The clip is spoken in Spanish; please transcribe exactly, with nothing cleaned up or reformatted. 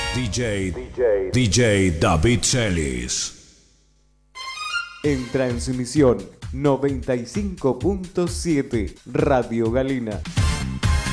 D J, D J David Celis. En transmisión noventa y cinco punto siete Radio Galena.